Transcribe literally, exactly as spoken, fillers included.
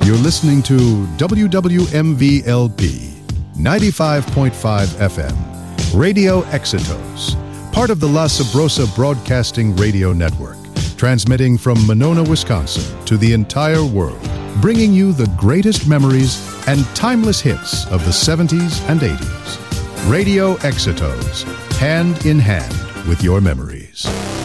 You're listening to W W M V L P ninety-five point five F M, Radio Exitos, part of the La Sabrosa Broadcasting Radio Network, transmitting from Monona, Wisconsin to the entire world, bringing you the greatest memories and timeless hits of the seventies and eighties. Radio Exitos, hand in hand with your memories.